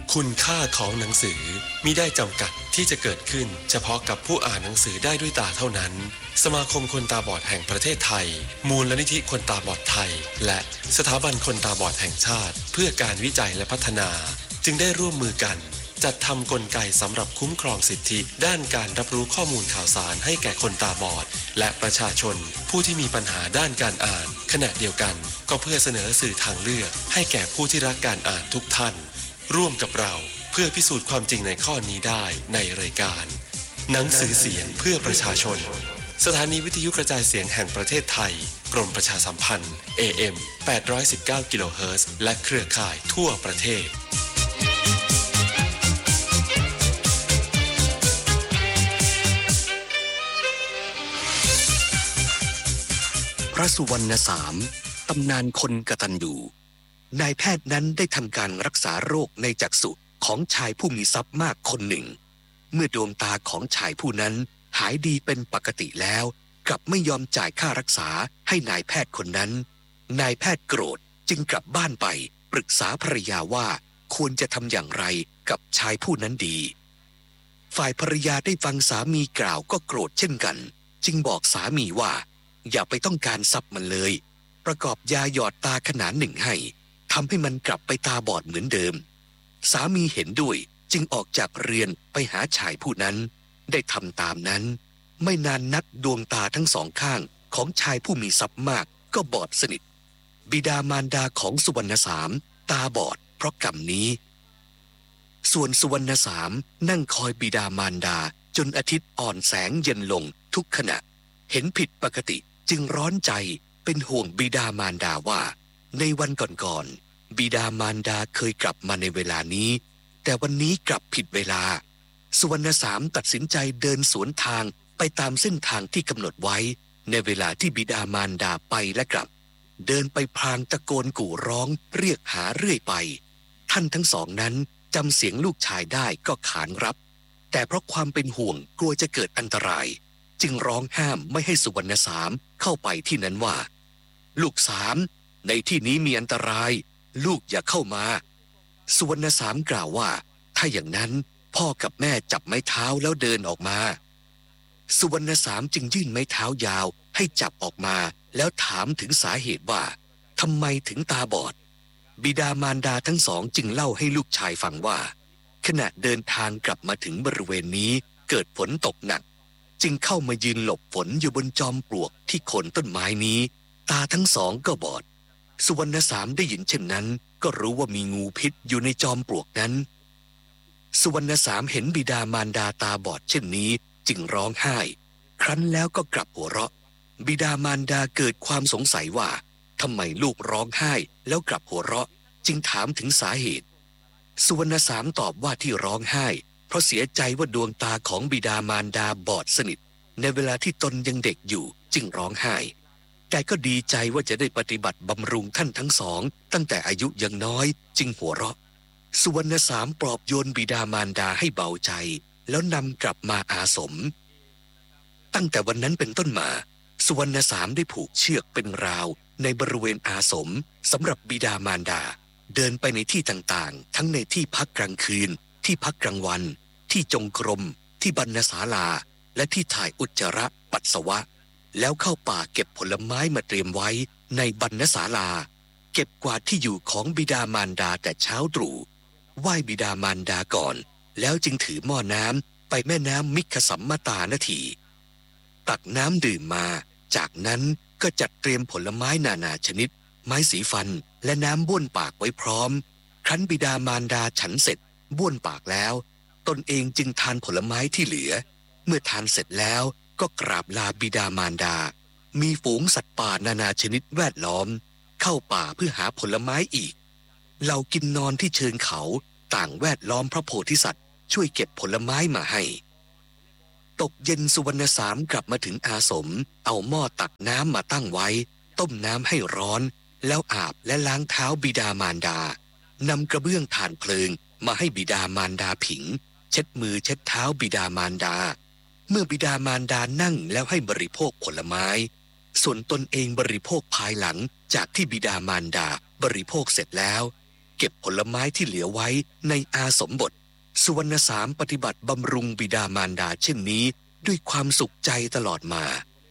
คุณค่าของหนังสือมิได้จำกัดที่จะเกิดขึ้นเฉพาะกับผู้อ่านหนังสือได้ด้วยตาเท่านั้นสมาคมคนตาบอดแห่งประเทศไทยมูลนิธิคนตาบอดไทยและสถาบันคนตาบอดแห่งชาติเพื่อการวิจัยและพัฒนาจึงได้ร่วมมือกันจัดทำกลไกสำหรับคุ้มครองสิทธิด้านการรับรู้ข้อมูลข่าวสารให้แก่คนตาบอดและประชาชนผู้ที่มีปัญหาด้านการอ่านขณะเดียวกันก็เพื่อเสนอสื่อทางเลือกให้แก่ผู้ที่รักการอ่านทุกท่านร่วมกับเราเพื่อพิสูจน์ความจริงในข้อนี้ได้ในรายการหนังสือเสียงเพื่อประชาชนสถานีวิทยุกระจายเสียงแห่งประเทศไทยกรมประชาสัมพันธ์ AM 819 กิโลเฮิรตซ์และเครือข่ายทั่วประเทศพระสุวรรณสามตำนานคนกตัญญูนายแพทย์นั้นได้ทำการรักษาโรคในจักษุของชายผู้มีทรัพย์มากคนหนึ่งเมื่อดวงตาของชายผู้นั้นหายดีเป็นปกติแล้วกลับไม่ยอมจ่ายค่ารักษาให้นายแพทย์คนนั้นนายแพทย์โกรธจึงกลับบ้านไปปรึกษาภรรยาว่าควรจะทำอย่างไรกับชายผู้นั้นดีฝ่ายภรรยาได้ฟังสามีกล่าวก็โกรธเช่นกันจึงบอกสามีว่าอย่าไปต้องการทรัพย์มันเลยประกอบยาหยอดตาขนาดหนึ่งให้ทำให้มันกลับไปตาบอดเหมือนเดิมสามีเห็นด้วยจึงออกจากเรือนไปหาชายผู้นั้นได้ทำตามนั้นไม่นานนักดวงตาทั้งสองข้างของชายผู้มีทรัพย์มากก็บอดสนิทบิดามารดาของสุวรรณสามตาบอดเพราะกรรมนี้ส่วนสุวรรณสามนั่งคอยบิดามารดาจนอาทิตย์อ่อนแสงเย็นลงทุกขณะเห็นผิดปกติจึงร้อนใจเป็นห่วงบิดามารดาว่าในวันก่อนๆบิดามารดาเคยกลับมาในเวลานี้แต่วันนี้กลับผิดเวลาสุวรรณสามตัดสินใจเดินสวนทางไปตามเส้นทางที่กำหนดไว้ในเวลาที่บิดามารดาไปและกลับเดินไปพลางตะโกนกู่ร้องเรียกหาเรื่อยไปท่านทั้งสองนั้นจำเสียงลูกชายได้ก็ขานรับแต่เพราะความเป็นห่วงกลัวจะเกิดอันตรายจึงร้องห้ามไม่ให้สุวรรณสามเข้าไปที่นั้นว่าลูกสามในที่นี้มีอันตรายลูกอย่าเข้ามาสุวรรณสามกล่าวว่าถ้าอย่างนั้นพ่อกับแม่จับไม้เท้าแล้วเดินออกมาสุวรรณสามจึงยื่นไม้เท้ายาวให้จับออกมาแล้วถามถึงสาเหตุว่าทำไมถึงตาบอดบิดามารดาทั้งสองจึงเล่าให้ลูกชายฟังว่าขณะเดินทางกลับมาถึงบริเวณนี้เกิดฝนตกหนักจึงเข้ามายืนหลบฝนอยู่บนจอมปลวกที่โคนต้นไม้นี้ตาทั้งสองก็บอดสุวรรณสามได้ยินเช่นนั้นก็รู้ว่ามีงูพิษอยู่ในจอมปลวกนั้นสุวรรณสามเห็นบิดามารดาตาบอดเช่นนี้จึงร้องไห้ครั้นแล้วก็กลับหัวเราะบิดามารดาเกิดความสงสัยว่าทำไมลูกร้องไห้แล้วกลับหัวเราะจึงถามถึงสาเหตุสุวรรณสามตอบว่าที่ร้องไห้เพราะเสียใจว่าดวงตาของบิดามารดาบอดสนิทในเวลาที่ตนยังเด็กอยู่จึงร้องไห้แต่ก็ดีใจว่าจะได้ปฏิบัติบำรุงท่านทั้งสองตั้งแต่อายุยังน้อยจึงหัวเราะสุวรรณสามปลอบโยนบิดามารดาให้เบาใจแล้วนำกลับมาอาสมตั้งแต่วันนั้นเป็นต้นมาสุวรรณสามได้ผูกเชือกเป็นราวในบริเวณอาสมสำหรับบิดามารดาเดินไปในที่ต่างๆทั้งในที่พักกลางคืนที่พักกลางวันที่จงกรมที่บรรณศาลาและที่ถ่ายอุจจาระปัสสาวะแล้วเข้าป่าเก็บผลไม้มาเตรียมไว้ในบรรณศาลาเก็บกวาดที่อยู่ของบิดามารดาแต่เช้าตรู่ไหว้บิดามารดาก่อนแล้วจึงถือหม้อน้ำไปแม่น้ำมิคสัมมตานาทีตักน้ำดื่มมาจากนั้นก็จัดเตรียมผลไม้นานาชนิดไม้สีฟันและน้ำบ้วนปากไว้พร้อมครั้นบิดามารดาฉันเสร็จบ้วนปากแล้วตนเองจึงทานผลไม้ที่เหลือเมื่อทานเสร็จแล้วก็กราบลาบิดามารดามีฝูงสัตว์ป่านานาชนิดแวดล้อมเข้าป่าเพื่อหาผลไม้อีกเหล่ากินนอนที่เชิงเขาต่างแวดล้อมพระโพธิสัตว์ช่วยเก็บผลไม้มาให้ตกเย็นสุวรรณสามกลับมาถึงอาสมเอาหม้อตักน้ำมาตั้งไว้ต้มน้ำให้ร้อนแล้วอาบและล้างเท้าบิดามารดานำกระเบื้องถ่านเพลิงมาให้บิดามารดาผิงเช็ดมือเช็ดเท้าบิดามารดาเมื่อบิดามารดานั่งแล้วให้บริโภคผลไม้ส่วนตนเองบริโภคภายหลังจากที่บิดามารดาบริโภคเสร็จแล้วเก็บผลไม้ที่เหลือไว้ในอาสมบทสุวรรณสามปฏิบัติบำรุงบิดามารดาเช่นนี้ด้วยความสุขใจตลอดมา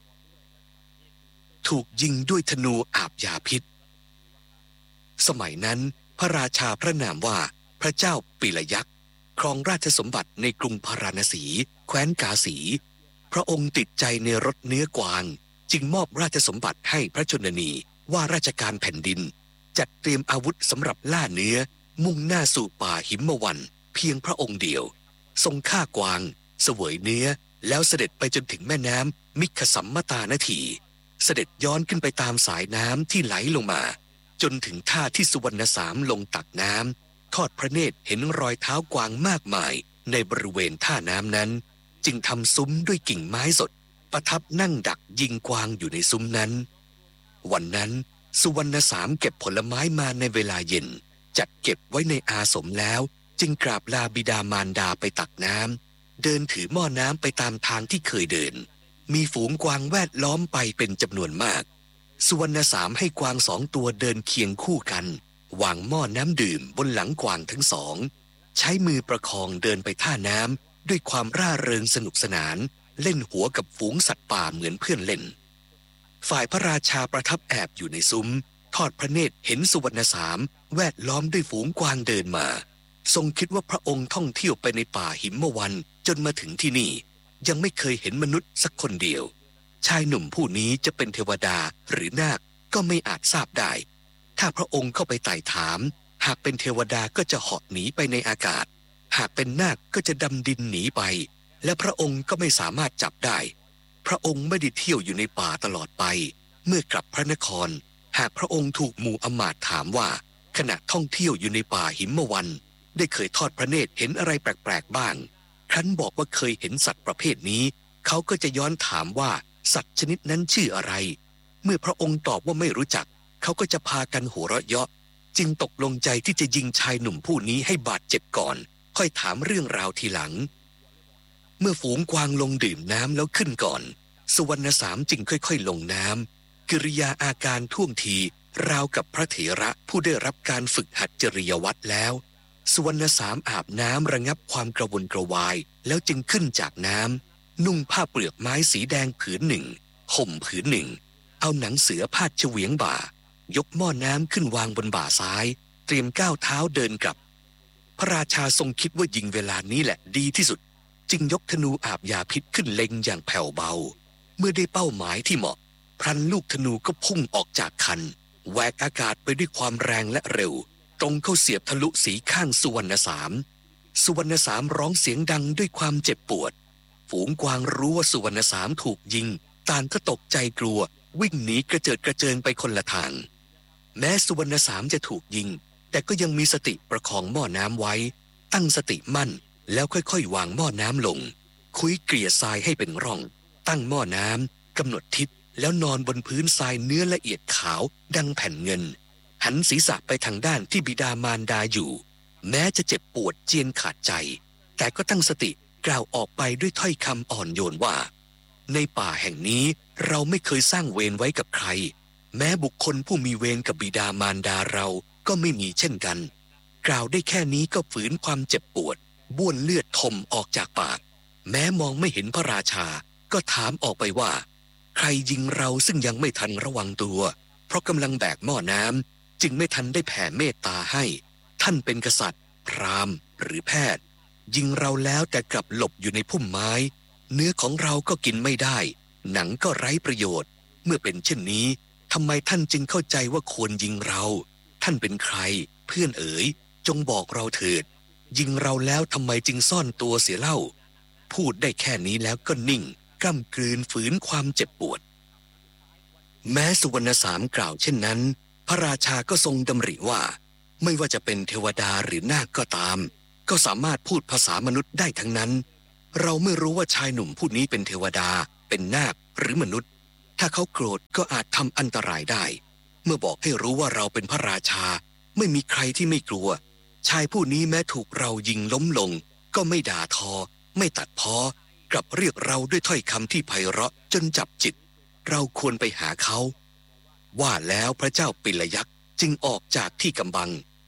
ถูกยิงด้วยธนูอาบยาพิษสมัยนั้นพระราชาพระนามว่าพระเจ้าปิลยักษ์ครองราชสมบัติในกรุงพาราณสีแคว้นกาสีพระองค์ติดใจในรสเนื้อกวางจึงมอบราชสมบัติให้พระชนนีว่าราชการแผ่นดินจัดเตรียมอาวุธสำหรับล่าเนื้อมุ่งหน้าสู่ป่าหิมวันเพียงพระองค์เดียวทรงฆ่ากวางเสวยเนื้อแล้วเสด็จไปจนถึงแม่น้ำมิคสัมมตานาทีเสด็จย้อนขึ้นไปตามสายน้ำที่ไหลลงมาจนถึงท่าที่สุวรรณสามลงตักน้ำทอดพระเนตรเห็นรอยเท้ากวางมากมายในบริเวณท่าน้ำนั้นจึงทำซุ้มด้วยกิ่งไม้สดประทับนั่งดักยิงกวางอยู่ในซุ้มนั้นวันนั้นสุวรรณสามเก็บผลไม้มาในเวลาเย็นจัดเก็บไว้ในอาสมแล้วจึงกราบลาบิดามารดาไปตักน้ำเดินถือหม้อน้ำไปตามทางที่เคยเดินมีฝูงกวางแวดล้อมไปเป็นจำนวนมากสุวรรณสามให้กวาง2 ตัวเดินเคียงคู่กันวางหม้อน้ำดื่มบนหลังกวางทั้งสองใช้มือประคองเดินไปท่าน้ำด้วยความร่าเริงสนุกสนานเล่นหัวกับฝูงสัตว์ป่าเหมือนเพื่อนเล่นฝ่ายพระราชาประทับแอบอยู่ในซุ้มทอดพระเนตรเห็นสุวรรณสามแวดล้อมด้วยฝูงกวางเดินมาทรงคิดว่าพระองค์ท่องเที่ยวไปในป่าหิมวันจนมาถึงที่นี่ยังไม่เคยเห็นมนุษย์สักคนเดียวชายหนุ่มผู้นี้จะเป็นเทวดาหรือนาคก็ไม่อาจทราบได้ถ้าพระองค์เข้าไปไต่ถามหากเป็นเทวดาก็จะเหาะหนีไปในอากาศหากเป็นนาคก็จะดำดินหนีไปและพระองค์ก็ไม่สามารถจับได้พระองค์ไม่ได้เที่ยวอยู่ในป่าตลอดไปเมื่อกลับพระนครหากพระองค์ถูกหมู่อมาตย์ถามว่าขณะท่องเที่ยวอยู่ในป่าหิมวันได้เคยทอดพระเนตรเห็นอะไรแปลกๆบ้างครั้นบอกว่าเคยเห็นสัตว์ประเภทนี้เขาก็จะย้อนถามว่าสัตว์ชนิดนั้นชื่ออะไรเมื่อพระองค์ตอบว่าไม่รู้จักเขาก็จะพากันหัวเราะเยาะจึงตกลงใจที่จะยิงชายหนุ่มผู้นี้ให้บาดเจ็บก่อนค่อยถามเรื่องราวทีหลังเมื่อฝูงกวางลงดื่มน้ำแล้วขึ้นก่อนสุวรรณสามจึงค่อยๆลงน้ำกิริยาอาการท่วงทีราวกับพระเถระผู้ได้รับการฝึกหัดจริยวัตรแล้วสุวรรณสามอาบน้ำระงับความกระวนกระวายแล้วจึงขึ้นจากน้ำนุ่งผ้าเปลือกไม้สีแดงผืนหนึ่งห่มผืนหนึ่งเอาหนังเสือพาดเฉวียงบ่ายกหม้อน้ำขึ้นวางบนบ่าซ้ายเตรียมก้าวเท้าเดินกลับพระราชาทรงคิดว่ายิงเวลานี้แหละดีที่สุดจึงยกธนูอาบยาพิษขึ้นเล็งอย่างแผ่วเบาเมื่อได้เป้าหมายที่เหมาะพลันลูกธนูก็พุ่งออกจากคันแหวกอากาศไปด้วยความแรงและเร็วตรงเข้าเสียบทะลุสีข้างสุวรรณสามสุวรรณสามร้องเสียงดังด้วยความเจ็บปวดฝูงกวางรู้ว่าสุวรรณสามถูกยิงต่างก็ตกใจกลัววิ่งหนีกระเจิดกระเจิงไปคนละทางแม้สุวรรณสามจะถูกยิงแต่ก็ยังมีสติประคองหม้อน้ำไว้ตั้งสติมั่นแล้วค่อยๆวางหม้อน้ำลงคุ้ยเกลี่ยทรายให้เป็นร่องตั้งหม้อน้ำกำหนดทิศแล้วนอนบนพื้นทรายเนื้อละเอียดขาวดังแผ่นเงินหันศีรษะไปทางด้านที่บิดามารดาอยู่แม้จะเจ็บปวดเจียนขาดใจแต่ก็ตั้งสติกล่าวออกไปด้วยถ้อยคำอ่อนโยนว่าในป่าแห่งนี้เราไม่เคยสร้างเวรไว้กับใครแม้บุคคลผู้มีเวรกับบิดามารดาเราก็ไม่มีเช่นกันกล่าวได้แค่นี้ก็ฝืนความเจ็บปวดบ้วนเลือดทมออกจากปากแม้มองไม่เห็นพระราชาก็ถามออกไปว่าใครยิงเราซึ่งยังไม่ทันระวังตัวเพราะกำลังแบกหม้อน้ำจึงไม่ทันได้แผ่เมตตาให้ท่านเป็นกษัตริย์พราหมณ์หรือแพทย์ยิงเราแล้วแต่กลับหลบอยู่ในพุ่มไม้เนื้อของเราก็กินไม่ได้หนังก็ไร้ประโยชน์เมื่อเป็นเช่นนี้ทำไมท่านจึงเข้าใจว่าควรยิงเราท่านเป็นใครเพื่อนเอ๋ยจงบอกเราเถิดยิงเราแล้วทำไมจึงซ่อนตัวเสียเล่าพูดได้แค่นี้แล้วก็นิ่งก้ำกลืนฝืนความเจ็บปวดแม้สุวรรณสามกล่าวเช่นนั้นพระราชาก็ทรงดำริว่าไม่ว่าจะเป็นเทวดาหรือนาคก็ตามก็สามารถพูดภาษามนุษย์ได้ทั้งนั้นเราไม่รู้ว่าชายหนุ่มผู้นี้เป็นเทวดาเป็นนาคหรือมนุษย์ถ้าเขาโกรธก็อาจทำอันตรายได้เมื่อบอกให้รู้ว่าเราเป็นพระราชาไม่มีใครที่ไม่กลัวชายผู้นี้แม้ถูกเรายิงล้มลงก็ไม่ด่าทอไม่ตัดพ้อกลับเรียกเราด้วยถ้อยคำที่ไพเราะจนจับจิตเราควรไปหาเขาว่าแล้วพระเจ้าปิลยักษ์จึงออกจากที่กำบังเส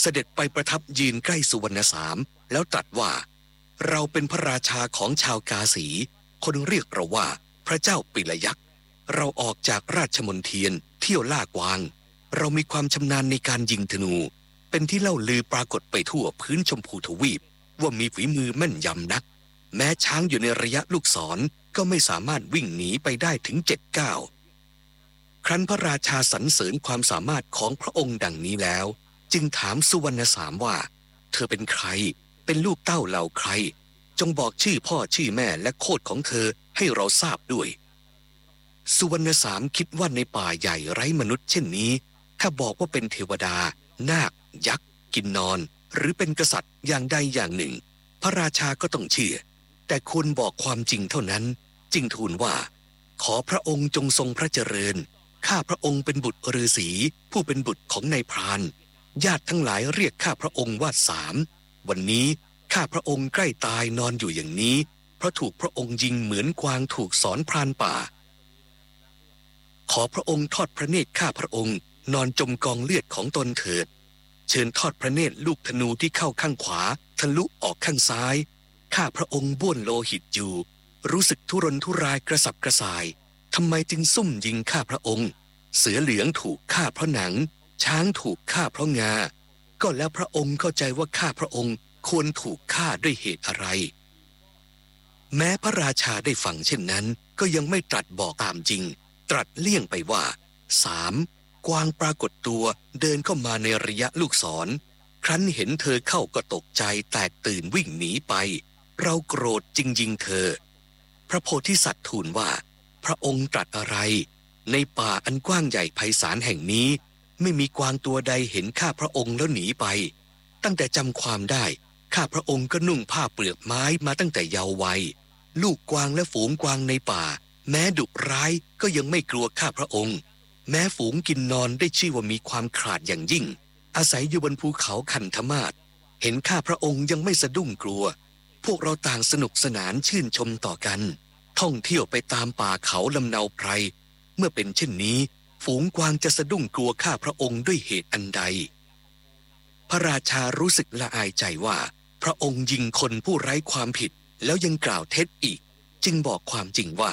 ด็จไปประทับยืนใกล้สุวรรณสามแล้วตรัสว่าเราเป็นพระราชาของชาวกาสีคนเรียกเราว่าพระเจ้าปิลยักษ์เราออกจากราชมณฑีเที่ยวล่ากวางเรามีความชำนาญในการยิงธนูเป็นที่เล่าลือปรากฏไปทั่วพื้นชมพูทวีปว่ามีฝีมือแม่นยำนักแม้ช้างอยู่ในระยะลูกศรก็ไม่สามารถวิ่งหนีไปได้ถึง7 ก้าวครั้นพระราชาสรรเสริญความสามารถของพระองค์ดังนี้แล้วจึงถามสุวรรณสามว่าเธอเป็นใครเป็นลูกเต้าเหล่าใครจงบอกชื่อพ่อชื่อแม่และโคดของเธอให้เราทราบด้วยสุวรรณสามคิดว่าในป่าใหญ่ไร้มนุษย์เช่นนี้ถ้าบอกว่าเป็นเทวดานาคยักษ์กินนอนหรือเป็นกษัตริย์อย่างใดอย่างหนึ่งพระราชาก็ต้องเชื่อแต่ควรบอกความจริงเท่านั้นจึงทูลว่าขอพระองค์จงทรงพระเจริญข้าพระองค์เป็นบุตรฤาษีผู้เป็นบุตรของนายพรานญาติทั้งหลายเรียกข้าพระองค์ว่าสามวันนี้ข้าพระองค์ใกล้ตายนอนอยู่อย่างนี้เพราะถูกพระองค์ยิงเหมือนกวางถูกสอนพรานป่าขอพระองค์ทอดพระเนตรข้าพระองค์นอนจมกองเลือดของตนเถิดเชิญทอดพระเนตรลูกธนูที่เข้าข้างขวาทะลุออกข้างซ้ายข้าพระองค์บ้วนโลหิตอยู่รู้สึกทุรนทุรายกระสับกระส่ายทำไมจึงซุ่มยิงข้าพระองค์เสือเหลืองถูกฆ่าเพราะหนังช้างถูกฆ่าเพราะงาก็แล้วพระองค์เข้าใจว่าข้าพระองค์ควรถูกฆ่าด้วยเหตุอะไรแม้พระราชาได้ฟังเช่นนั้นก็ยังไม่ตรัสบอกตามจริงตรัสเลี่ยงไปว่า3กวางปรากฏตัวเดินเข้ามาในระยะลูกศรครั้นเห็นเธอเข้าก็ตกใจแตกตื่นวิ่งหนีไปเราโกรธจึงยิงเธอพระโพธิสัตว์ทูลว่าพระองค์ตรัสอะไรในป่าอันกว้างใหญ่ไพศาลแห่งนี้ไม่มีกวางตัวใดเห็นข้าพระองค์แล้วหนีไปตั้งแต่จำความได้ข้าพระองค์ก็นุ่งผ้าเปลือกไม้มาตั้งแต่เยาว์วัยลูกกวางและฝูงกวางในป่าแม้ดุร้ายก็ยังไม่กลัวข้าพระองค์แม้ฝูงกินนอนได้ชื่อว่ามีความขลาดอย่างยิ่งอาศัยอยู่บนภูเขาคันธมาศเห็นข้าพระองค์ยังไม่สะดุ้งกลัวพวกเราต่างสนุกสนานชื่นชมต่อกันท่องเที่ยวไปตามป่าเขาลำเนาไพรเมื่อเป็นเช่นนี้ฝูงกวางจะสะดุ้งกลัวข้าพระองค์ด้วยเหตุอันใดพระราชารู้สึกละอายใจว่าพระองค์ยิงคนผู้ไร้ความผิดแล้วยังกล่าวเท็จอีกจึงบอกความจริงว่า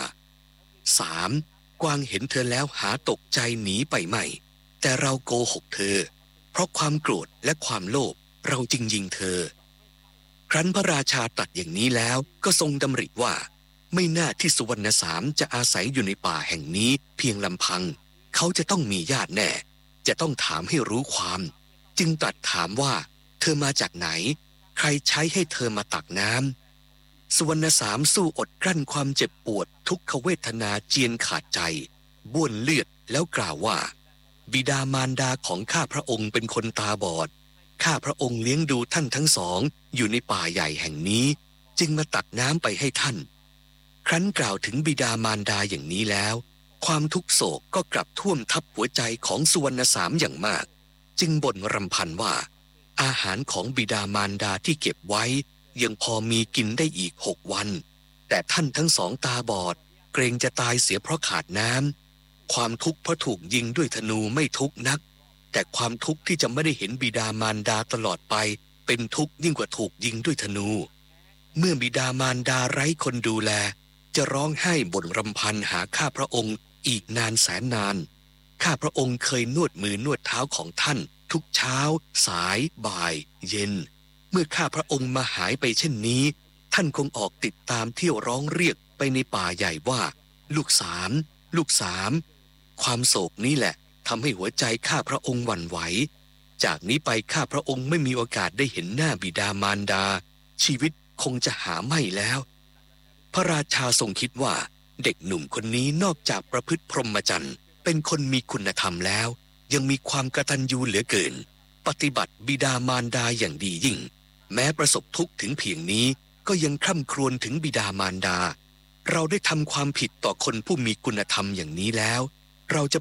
3กวางเห็นเธอแล้วหาตกใจหนีไปไม่แต่เราโกหกเธอเพราะความโกรธและความโลภเราจึงยิงเธอครั้นพระราชาตรัสอย่างนี้แล้วก็ทรงดำริว่าไม่น่าที่สุวรรณสามจะอาศัยอยู่ในป่าแห่งนี้เพียงลำพังเขาจะต้องมีญาติแน่จะต้องถามให้รู้ความจึงตรัสถามว่าเธอมาจากไหนใครใช้ให้เธอมาตักน้ำสุวรรณสามสู้อดกลั้นความเจ็บปวดทุกขเวทนาเจียนขาดใจบ้วนเลือดแล้วกล่าวว่าบิดามารดาของข้าพระองค์เป็นคนตาบอดข้าพระองค์เลี้ยงดูท่านทั้งสองอยู่ในป่าใหญ่แห่งนี้จึงมาตักน้ำไปให้ท่านครั้นกล่าวถึงบิดามารดาอย่างนี้แล้วความทุกโศกก็กลับท่วมทับหัวใจของสุวรรณสามอย่างมากจึงบ่นรำพันว่าอาหารของบิดามารดาที่เก็บไว้ยังพอมีกินได้อีก6 วันแต่ท่านทั้งสองตาบอดเกรงจะตายเสียเพราะขาดน้ำความทุกข์เพราะถูกยิงด้วยธนูไม่ทุกข์นักแต่ความทุกข์ที่จะไม่ได้เห็นบิดามารดาตลอดไปเป็นทุกข์ยิ่งกว่าถูกยิงด้วยธนูเมื่อบิดามารดาไร้คนดูแลจะร้องไห้บ่นรำพันหาข้าพระองค์อีกนานแสนนานข้าพระองค์เคยนวดมือนวดเท้าของท่านทุกเช้าสายบ่ายเย็นเมื่อข้าพระองค์มาหายไปเช่นนี้ท่านคงออกติดตามเที่ยวร้องเรียกไปในป่าใหญ่ว่าลูกสามลูกสามความโศกนี้แหละทำให้หัวใจข้าพระองค์หวั่นไหวจากนี้ไปข้าพระองค์ไม่มีโอกาสได้เห็นหน้าบิดามารดาชีวิตคงจะหาไม่แล้วพระราชาทรงคิดว่าเด็กหนุ่มคนนี้นอกจากประพฤติพรหมจรรย์เป็นคนมีคุณธรรมแล้วยังมีความกตัญญูเหลือเกินปฏิบัติบิดามารดาอย่างดียิ่งแม้ประสบทุกข์ถึงเพียงนี้ก็ยังคร่ำครวญถึงบิดามารดาเราได้ทำความผิดต่อคนผู้มีคุณธรรมอย่างนี้แล้วเราจะ